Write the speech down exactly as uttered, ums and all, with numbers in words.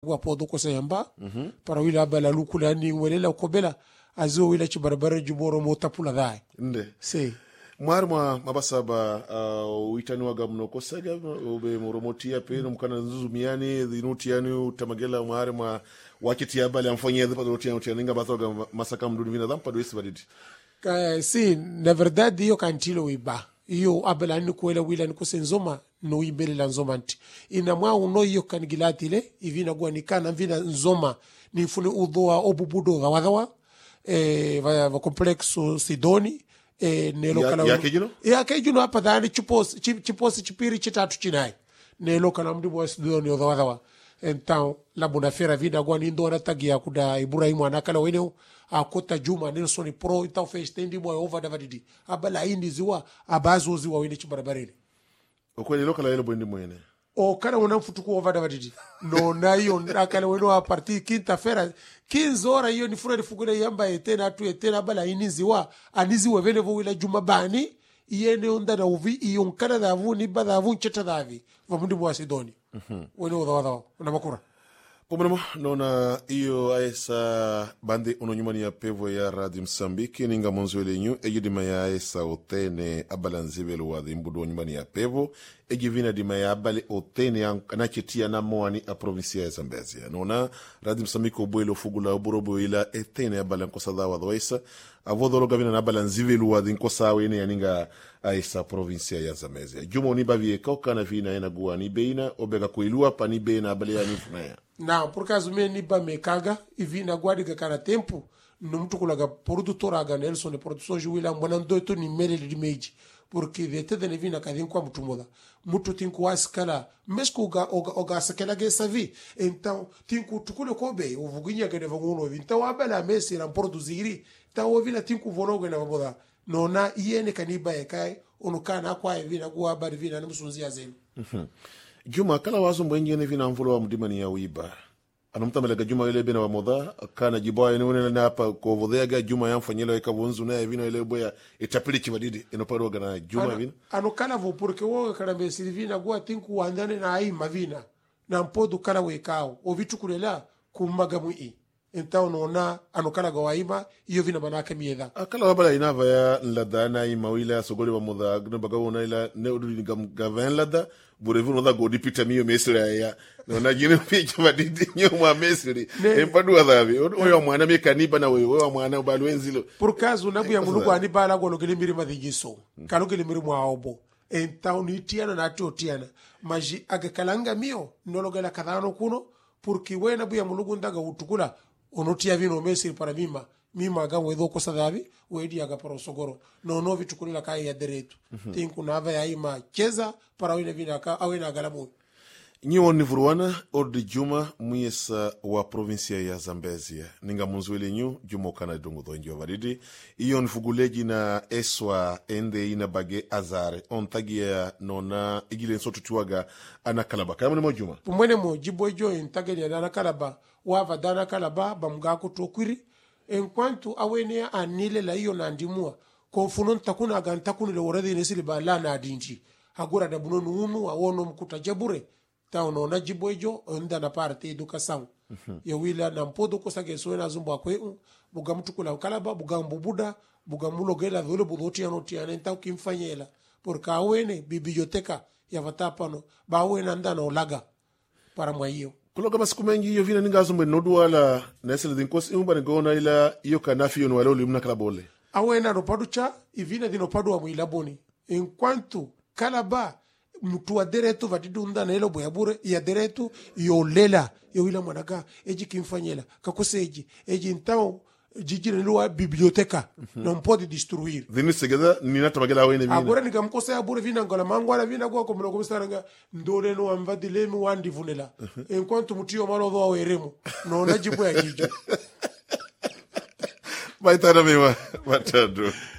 wa podo ko sayamba mm-hmm. para wila bala lukula ni welela ko bela azo wila ci barbara juboro mo tapula dai nde si mwarma mabasaba uh, uitani waga mno ko saga obe moromotia pe no mkana nzuzumiani dinutiani utamagela mwarma wakiti abali amfanyia depa do tiano tianinga batoga masaka mdudu vina dhampa do isi badidi ka si na verdade hiyo kantilo wiba hiyo abala ni kuela wila ni kusenzoma no ibele la nzomanti ina mwa uno hiyo kanigilatile ivina gwa nikana vina nzoma ni fune udhoa obubudo gawadhawa eh va, va complexo sidoni eh nelo ya, kala ya kejuno ya kejuno hapa dhani chipos chip, chipos chipiri chitatu chinai nelo kala mdibo wa sidoni gawadhawa então la bonafera vida gwa ni ndora tagia kuda Ibrahim anakala weneo akota Juma Nelson Pro então fez tendi boy over davadidi abala indi ziwa abazo ziwa wende chibarabareni okweli lokala yelo bondi mwene o kana wana mfutuku over davadidi no na hiyo nakala weno a partir quinta feira quinze horas hiyo ni fura fugura yamba etena tu etena abala indi ziwa anizi wevene vo wila Juma bani yene onda na uvi iyo nkana davu ni badavu ncheta davi vamundi mwa Sidoni mhm weno dawa na makura Pomeno nona iyo aesa bande ononyumani ya pevo ya Radio Msambiki ninga monzo elenyu ejidima ya aesa otene abalanzibelo wa dhimbudu onyumani ya pevo ejivina dima ya abale otene anachetia na moani a provinsia ya Zambezia nona Radio Msambiki obuelo fugula oburobo ila etene abalankosa dhawa dhoesa avodholo gavina na abalanzibelo wa dhinkosa wene ya ninga aesa provinsia ya Zambezia jumo nibavi koka na vina ena guwa ni beina obega kuilua pa ni beina abale ya nifunaya na por caso me ni ba me caga e vi na guarda cara tempo no muito colaga produtora ga Nelson de produção juila mbona ndoito ni mele de meiji porque vete de nevi na cadin kwa mutu moda mutu tinku askala mesco ga oga oga sakela ga savi então tinku tukule kobe o vuginya ga de vanguno então abela mesi ran produziri ta o vila tinku vonoga na boda nona iene kaniba e kai onukana kwa evi na gua bari vina na musunzia zenu mhm Juma kala wazo mwenye ne vina mvulo wa mdimani ya uiba anamtamelega Juma ile bena wa moda kana jiboa ene wene na hapa ko vodega Juma yamfanyelo ekavunzu na evino ile boya etapili chibadidi enoparo gana Juma vina ano kana vo porque wo kana be silvina gwa tinku wandane na ai mavina na mpodu kana wekao o vitu kulela kumaga mui então nona ano kana gawaima iyo vina manaka mieda akala wabala inava ya nladana imawila sogole wa moda gno bagawo na ila ne oduri gaven lada burevu no da godi pita miyo mesira ya nona jine picha madidi nyo mwa mesiri empadu adhavi oyo mwana me kaniba na wewe oyo mwana balwenzilo por caso nabu ya mulugo ani bala go lokele mbiri madhigiso kalokele mbiri mwa obo então ni tiana na to tiana maji agakalanga miyo nologala kadhano kuno porque we nabu ya mulugo ndaga utukula onotia vino mesiri para mima mima ga wedo ko sadavi wedi aga para sogoro no no vitukulila kai ya deretu mm-hmm. Tinku nava ya ima cheza para wina vina ka awina galamu nyiwo ni vuruana ordi Juma muyesa wa provinsia ya Zambezia ninga munzwele nyu Juma kana dongo donjo varidi iyo nfuguleji na eswa ende ina bage azare ontagia nona igile nsotu tuwaga ana kalaba kama ni mo Juma pumwene mo jibojo intageli ana kalaba wava dana kalaba bamgako tokwiri enquanto awene anile la iyo na ndimua konfunon takuna agantakuni le woradi nesili bala na adinji agora da bunonu unu awono mkuta jabure taono na jibojo onda na parte educação mm-hmm. Ya wila na mpodo ko sage so na zumba kwe buga mtukula kalaba buga mbubuda buga mulogela vile budoti anoti anenta kimfanyela porque awene biblioteca ya vatapano ba awene andana olaga para mwayo kuloga masiku mengi iyo vina ninga zumba noduala nesele dinkosi umba ngona ila iyo kanafi yo wale ulimna kalabole awena no paducha ivina dino padu wa mwilaboni enquanto kalaba mtu wa deretu vatidunda na ilo boyabure ya deretu yolela yo ila mwanaga eji kimfanyela kakoseji eji ntao jijire luwa biblioteca mm-hmm. Non pode destruir dhini segeda nina tabagela wene vina agora nika mkose ya bure vina ngola mangwala vina kwa kumilo kumistaranga ndole no amvadilemi wandi vunela mm-hmm. Enquanto mutiyo malo dhoa weremu no najibu ya jijo Baitana mewa matando